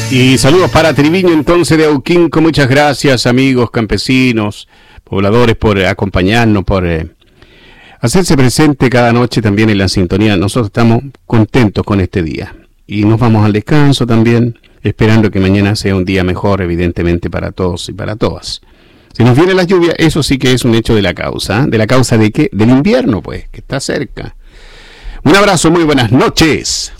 Y saludos para Triviño entonces de Auquinco. Muchas gracias, amigos campesinos, pobladores, por acompañarnos, por hacerse presente cada noche también en la sintonía. Nosotros estamos contentos con este día y nos vamos al descanso también, esperando que mañana sea un día mejor, evidentemente, para todos y para todas. Si nos viene la lluvia, eso sí que es un hecho de la causa. ¿De la causa de qué? Del invierno, pues, que está cerca. Un abrazo, muy buenas noches.